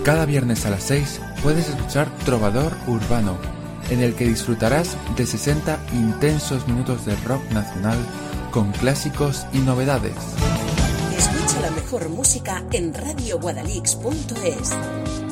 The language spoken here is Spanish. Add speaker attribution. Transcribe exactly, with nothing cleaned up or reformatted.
Speaker 1: Cada viernes a las seis puedes escuchar Trovador Urbano, en el que disfrutarás de sesenta intensos minutos de rock nacional con clásicos y novedades.
Speaker 2: Escucha la mejor música en radio guadalix punto es.